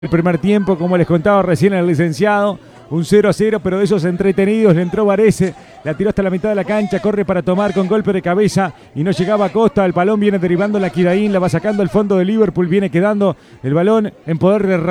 El primer tiempo, como les contaba recién el licenciado, un 0-0, pero de esos entretenidos. Le entró Varese, la tiró hasta la mitad de la cancha, corre para tomar con golpe de cabeza y no llegaba a Costa. El balón viene derivando la Quiraín, la va sacando al fondo de Liverpool, viene quedando el balón en poder de